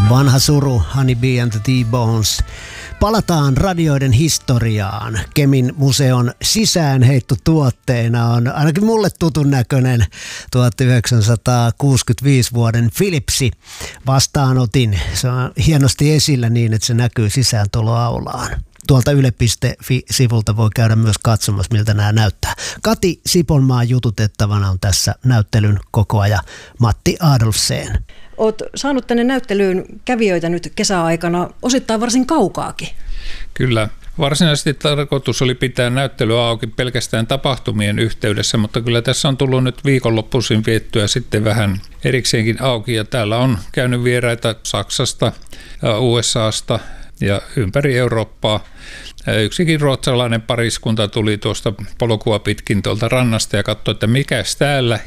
Vanha suru, Honey Bee and the T-Bones. Palataan radioiden historiaan. Kemin museon sisäänheitto tuotteena on ainakin mulle tutun näköinen 1965 vuoden Philipsi. Vastaanotin. Se on hienosti esillä niin, että se näkyy sisääntuloaulaan. Tuolta yle.fi-sivulta voi käydä myös katsomassa, miltä nämä näyttää. Kati Siponmaan jututettavana on tässä näyttelyn kokoaja Matti Adolfsen. Olet saanut tänne näyttelyyn kävijöitä nyt kesäaikana osittain varsin kaukaakin. Kyllä. Varsinaisesti tarkoitus oli pitää näyttely auki pelkästään tapahtumien yhteydessä, mutta kyllä tässä on tullut nyt viikonloppuisin viettyä sitten vähän erikseenkin auki. Ja täällä on käynyt vieraita Saksasta, USAsta ja ympäri Eurooppaa. Yksikin ruotsalainen pariskunta tuli tuosta polkua pitkin tuolta rannasta ja katsoi, että mikäs täällä.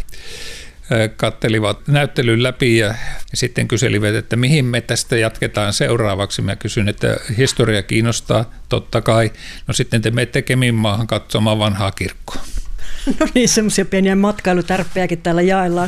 Kattelivat näyttelyn läpi ja sitten kyselivät, että mihin me tästä jatketaan seuraavaksi. Mä kysyin, että historia kiinnostaa, totta kai. No sitten te menette Keminmaahan katsomaan vanhaa kirkkoa. No niin, semmoisia pieniä matkailutärppejäkin täällä jaellaan.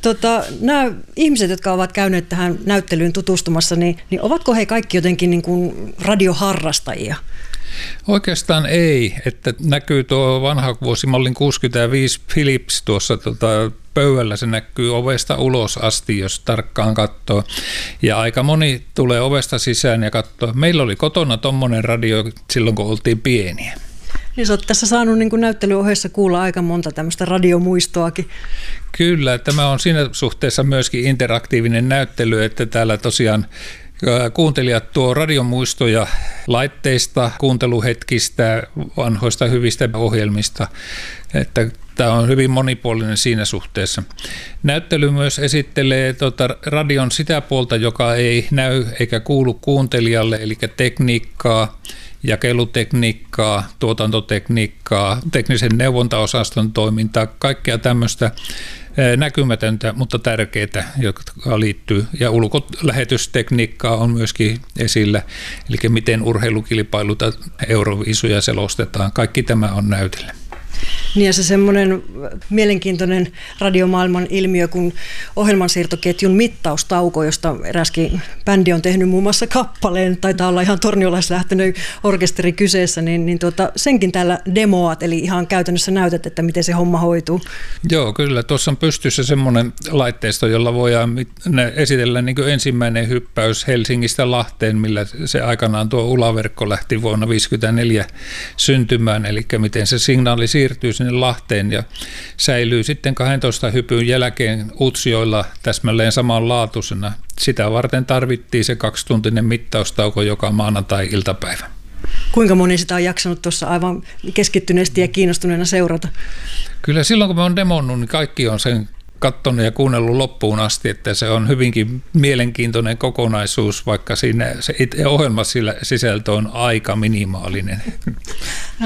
Nämä ihmiset, jotka ovat käyneet tähän näyttelyyn tutustumassa, niin ovatko he kaikki jotenkin niin kuin radioharrastajia? Oikeastaan ei, että näkyy tuo vanha vuosimallin 65 Philips tuossa pöydällä, se näkyy ovesta ulos asti, jos tarkkaan katsoo. Ja aika moni tulee ovesta sisään ja katsoo. Meillä oli kotona tommonen radio silloin, kun oltiin pieniä. Niin sä oot tässä saanut niin kuin näyttelyn ohessa kuulla aika monta tämmöistä radiomuistoakin. Kyllä, tämä on siinä suhteessa myöskin interaktiivinen näyttely, että täällä tosiaan kuuntelijat tuo radiomuistoja laitteista, kuunteluhetkistä, vanhoista hyvistä ohjelmista, että tämä on hyvin monipuolinen siinä suhteessa. Näyttely myös esittelee radion sitä puolta, joka ei näy eikä kuulu kuuntelijalle, eli tekniikkaa, jakelutekniikkaa, tuotantotekniikkaa, teknisen neuvontaosaston toimintaa, kaikkea tämmöistä näkymätöntä, mutta tärkeää, joka liittyy. Ja ulkolähetystekniikkaa on myöskin esillä, eli miten urheilukilpailuta Euroviisuja selostetaan. Kaikki tämä on näytellä. Niin ja se semmoinen mielenkiintoinen radiomaailman ilmiö kuin ohjelmansiirtoketjun mittaustauko, josta eräskin bändi on tehnyt muun muassa kappaleen, taitaa olla ihan torniolaislähtöinen orkesteri kyseessä, niin senkin täällä demoat, eli ihan käytännössä näytät, että miten se homma hoituu. Joo, kyllä. Tuossa on pystyssä semmoinen laitteisto, jolla voidaan esitellä niin kuin ensimmäinen hyppäys Helsingistä Lahteen, millä se aikanaan tuo ulaverkko lähti vuonna 1954 syntymään, eli miten se signaali siirtyy sinne Lahteen ja säilyy sitten 12 hypyn jälkeen Utsjoella täsmälleen samanlaatuisena. Sitä varten tarvittiin se 2-tuntinen mittaustauko joka maanantai-iltapäivä. Kuinka moni sitä on jaksanut tuossa aivan keskittyneesti ja kiinnostuneena seurata? Kyllä silloin kun me on demonnut, niin kaikki on sen katsonut ja kuunnellut loppuun asti, että se on hyvinkin mielenkiintoinen kokonaisuus, vaikka siinä se ohjelma sisältö on aika minimaalinen. No.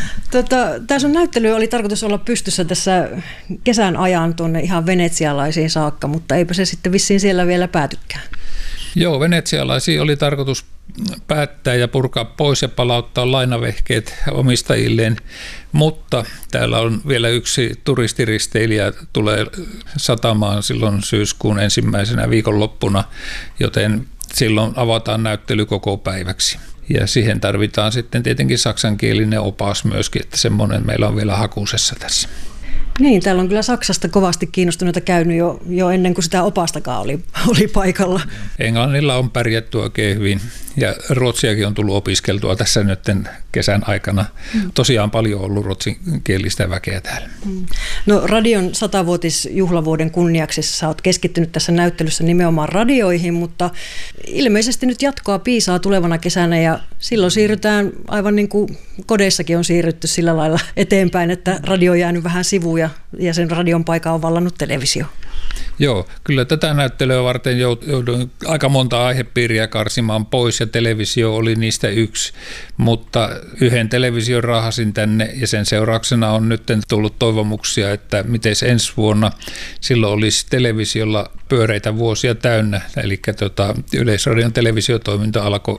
Tämä sun näyttely oli tarkoitus olla pystyssä tässä kesän ajan tuonne ihan venetsialaisiin saakka, mutta eipä se sitten vissiin siellä vielä päätykään. Joo, venetsialaisiin oli tarkoitus päättää ja purkaa pois ja palauttaa lainavehkeet omistajilleen, mutta täällä on vielä yksi turistiristeilijä tulee satamaan silloin syyskuun ensimmäisenä viikonloppuna, joten silloin avataan näyttely koko päiväksi. Ja siihen tarvitaan sitten tietenkin saksankielinen opas myöskin, että semmoinen meillä on vielä hakusessa tässä. Niin, täällä on kyllä Saksasta kovasti kiinnostuneita käynyt jo ennen kuin sitä opastakaan oli paikalla. Englannilla on pärjätty oikein hyvin ja ruotsiakin on tullut opiskeltua tässä nyt kesän aikana. Tosiaan paljon on ollut ruotsinkielistä väkeä täällä. No radion 100-vuotisjuhlavuoden kunniaksi sä oot keskittynyt tässä näyttelyssä nimenomaan radioihin, mutta ilmeisesti nyt jatkoa piisaa tulevana kesänä ja silloin siirrytään aivan niin kuin kodeissakin on siirrytty sillä lailla eteenpäin, että radio on jäänyt vähän sivuun ja sen radion paikka on vallannut televisio. Joo, kyllä tätä näyttelyä varten jouduin aika monta aihepiiriä karsimaan pois ja televisio oli niistä yksi, mutta yhden television raahasin tänne ja sen seurauksena on nyt tullut toivomuksia, että miten ensi vuonna silloin olisi televisiolla pyöreitä vuosia täynnä, eli Yleisradion televisiotoiminta alkoi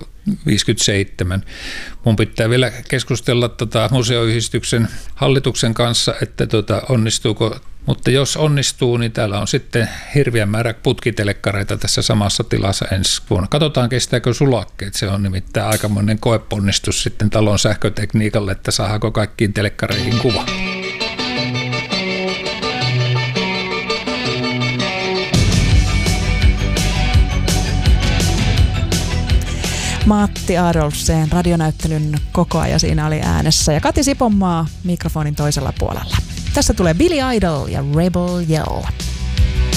57. Mun pitää vielä keskustella museoyhdistyksen hallituksen kanssa, että onnistuuko Mutta jos onnistuu, niin täällä on sitten hirveän määrä putkitelekkareita tässä samassa tilassa ensi vuonna. Katsotaan, kestääkö sulakkeet. Se on nimittäin aikamoinen koeponnistus sitten talon sähkötekniikalle, että saadaanko kaikkiin telekkareihin kuva. Matti Adolfsen radionäyttelyn kokoaja siinä oli äänessä ja Kati Siponmaa mikrofonin toisella puolella. Tässä tulee Billy Idol ja Rebel Yell.